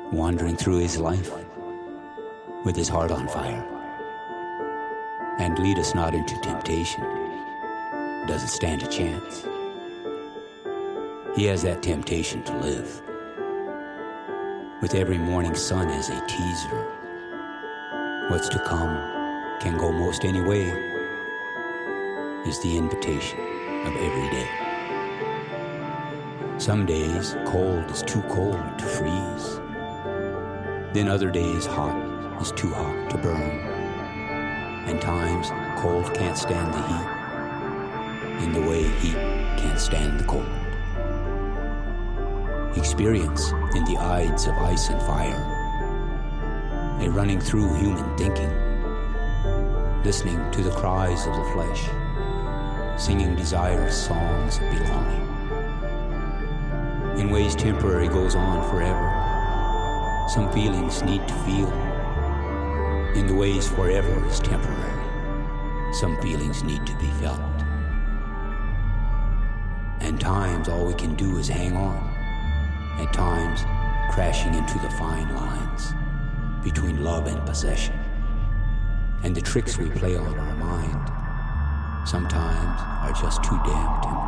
wandering through his life with his heart on fire. And lead us not into temptation, doesn't stand a chance. He has that temptation to live, with every morning sun as a teaser. What's to come can go most any way is the invitation of every day. Some days cold is too cold to freeze. Then other days hot is too hot to burn. And times cold can't stand the heat in the way heat can't stand the cold. Experience in the Ides of ice and fire, a running through human thinking, listening to the cries of the flesh, singing desire songs of belonging. In ways temporary goes on forever. Some feelings need to feel. In the ways forever is temporary. Some feelings need to be felt. And times all we can do is hang on. At times crashing into the fine lines between love and possession. And the tricks we play on our mind sometimes are just too damn tempting.